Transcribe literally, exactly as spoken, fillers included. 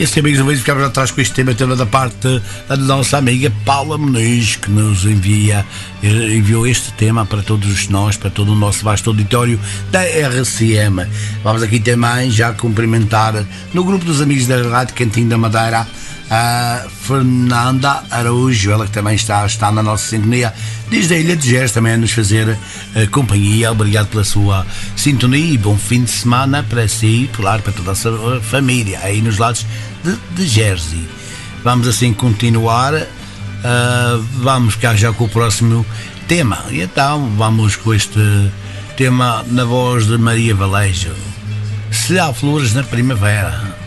E assim, amigos, ouvintes, ficamos atrás com este tema, tema da parte da nossa amiga Paula Muniz, que nos envia, enviou este tema para todos nós, para todo o nosso vasto auditório da R C M. Vamos aqui também já cumprimentar no grupo dos amigos da Rádio Cantinho da Madeira a Fernanda Araújo, ela que também está, está na nossa sintonia desde a Ilha de Gerês, também a nos fazer uh, companhia. Obrigado pela sua sintonia e bom fim de semana para si, claro, para toda a sua família aí nos lados de, de Jersey. Vamos assim continuar, uh, vamos ficar já com o próximo tema, e então vamos com este tema na voz de Maria Valejo. Se há flores na primavera.